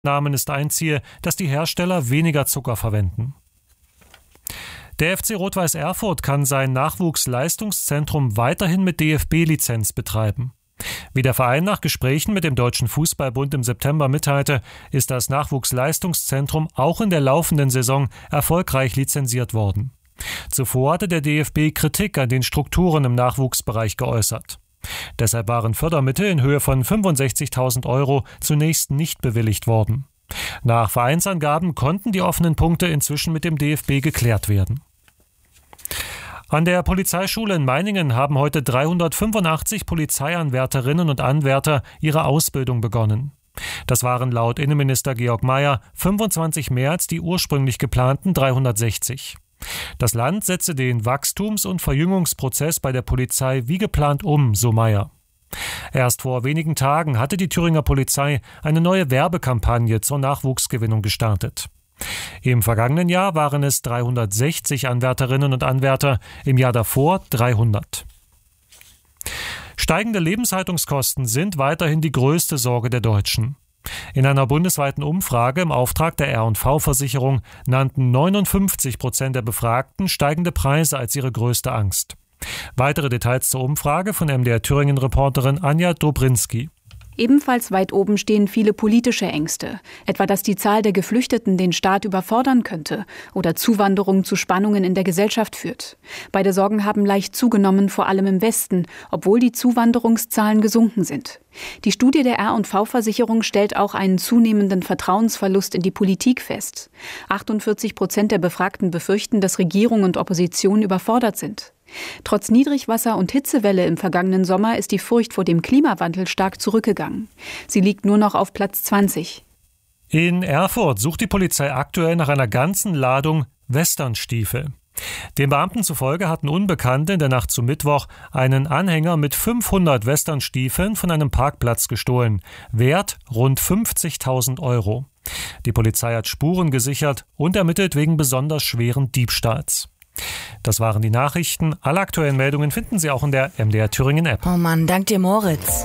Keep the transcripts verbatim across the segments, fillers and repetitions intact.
Namen ist ein Ziel, dass die Hersteller weniger Zucker verwenden. Der F C Rot-Weiß Erfurt kann sein Nachwuchsleistungszentrum weiterhin mit D F B-Lizenz betreiben. Wie der Verein nach Gesprächen mit dem Deutschen Fußballbund im September mitteilte, ist das Nachwuchsleistungszentrum auch in der laufenden Saison erfolgreich lizenziert worden. Zuvor hatte der D F B Kritik an den Strukturen im Nachwuchsbereich geäußert. Deshalb waren Fördermittel in Höhe von fünfundsechzigtausend Euro zunächst nicht bewilligt worden. Nach Vereinsangaben konnten die offenen Punkte inzwischen mit dem D F B geklärt werden. An der Polizeischule in Meiningen haben heute dreihundertfünfundachtzig Polizeianwärterinnen und Anwärter ihre Ausbildung begonnen. Das waren laut Innenminister Georg Mayer fünfundzwanzig mehr als die ursprünglich geplanten dreihundertsechzig. Das Land setze den Wachstums- und Verjüngungsprozess bei der Polizei wie geplant um, so Mayer. Erst vor wenigen Tagen hatte die Thüringer Polizei eine neue Werbekampagne zur Nachwuchsgewinnung gestartet. Im vergangenen Jahr waren es dreihundertsechzig Anwärterinnen und Anwärter, im Jahr davor dreihundert. Steigende Lebenshaltungskosten sind weiterhin die größte Sorge der Deutschen. In einer bundesweiten Umfrage im Auftrag der R und V-Versicherung nannten neunundfünfzig Prozent der Befragten steigende Preise als ihre größte Angst. Weitere Details zur Umfrage von M D R Thüringen-Reporterin Anja Dobrinski. Ebenfalls weit oben stehen viele politische Ängste, etwa dass die Zahl der Geflüchteten den Staat überfordern könnte oder Zuwanderung zu Spannungen in der Gesellschaft führt. Beide Sorgen haben leicht zugenommen, vor allem im Westen, obwohl die Zuwanderungszahlen gesunken sind. Die Studie der R und V-Versicherung stellt auch einen zunehmenden Vertrauensverlust in die Politik fest. achtundvierzig Prozent der Befragten befürchten, dass Regierung und Opposition überfordert sind. Trotz Niedrigwasser und Hitzewelle im vergangenen Sommer ist die Furcht vor dem Klimawandel stark zurückgegangen. Sie liegt nur noch auf Platz zwanzig. In Erfurt sucht die Polizei aktuell nach einer ganzen Ladung Westernstiefel. Den Beamten zufolge hatten Unbekannte in der Nacht zum Mittwoch einen Anhänger mit fünfhundert Westernstiefeln von einem Parkplatz gestohlen. Wert rund fünfzigtausend Euro. Die Polizei hat Spuren gesichert und ermittelt wegen besonders schweren Diebstahls. Das waren die Nachrichten. Alle aktuellen Meldungen finden Sie auch in der M D R Thüringen App. Oh Mann, dank dir, Moritz.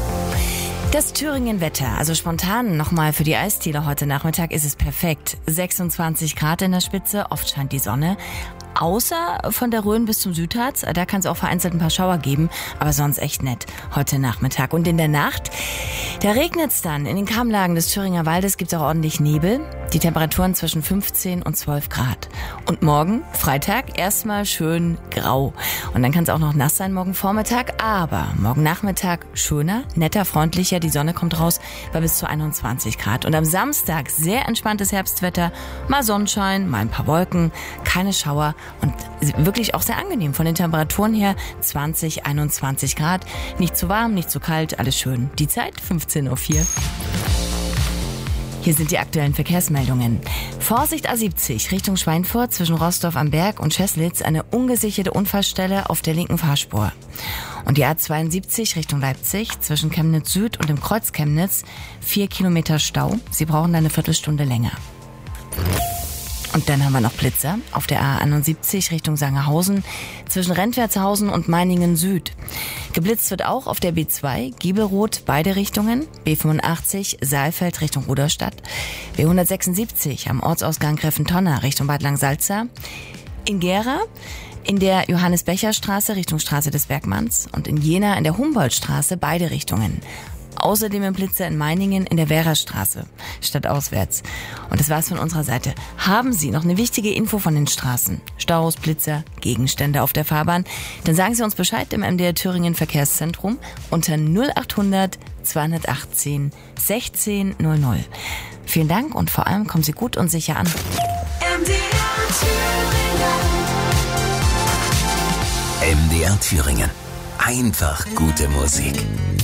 Das Thüringen-Wetter, also spontan nochmal für die Eisdiele heute Nachmittag ist es perfekt. sechsundzwanzig Grad in der Spitze, oft scheint die Sonne. Außer von der Rhön bis zum Südharz, da kann es auch vereinzelt ein paar Schauer geben, aber sonst echt nett heute Nachmittag. Und in der Nacht, da regnet es dann. In den Kammlagen des Thüringer Waldes gibt es auch ordentlich Nebel. Die Temperaturen zwischen fünfzehn und zwölf Grad. Und morgen, Freitag, erstmal schön grau. Und dann kann es auch noch nass sein morgen Vormittag, aber morgen Nachmittag schöner, netter, freundlicher. Die Sonne kommt raus bei bis zu einundzwanzig Grad. Und am Samstag sehr entspanntes Herbstwetter. Mal Sonnenschein, mal ein paar Wolken, keine Schauer. Und wirklich auch sehr angenehm von den Temperaturen her. zwanzig, einundzwanzig Grad. Nicht zu warm, nicht zu kalt, alles schön. Die Zeit fünfzehn Uhr vier. Hier sind die aktuellen Verkehrsmeldungen. Vorsicht A siebzig Richtung Schweinfurt zwischen Rostorf am Berg und Scheßlitz eine ungesicherte Unfallstelle auf der linken Fahrspur. Und die A zweiundsiebzig Richtung Leipzig zwischen Chemnitz Süd und dem Kreuz Chemnitz vier Kilometer Stau. Sie brauchen eine Viertelstunde länger. Und dann haben wir noch Blitzer auf der A einundsiebzig Richtung Sangerhausen zwischen Rentwertshausen und Meiningen Süd. Geblitzt wird auch auf der B zwei Giebelroth beide Richtungen, B fünfundachtzig Saalfeld Richtung Rudolstadt, B hundertsechsundsiebzig am Ortsausgang Greffentonner Richtung Bad Langsalza, in Gera in der Johannes-Becher-Straße Richtung Straße des Bergmanns und in Jena in der Humboldtstraße beide Richtungen. Außerdem im Blitzer in Meiningen in der Werrastraße, stadtauswärts. Und das war's von unserer Seite. Haben Sie noch eine wichtige Info von den Straßen? Staus, Blitzer, Gegenstände auf der Fahrbahn? Dann sagen Sie uns Bescheid im M D R Thüringen Verkehrszentrum unter null achthundert zweihundertachtzehn sechzehn null null. Vielen Dank und vor allem kommen Sie gut und sicher an. M D R Thüringen. M D R Thüringen. Einfach gute Musik.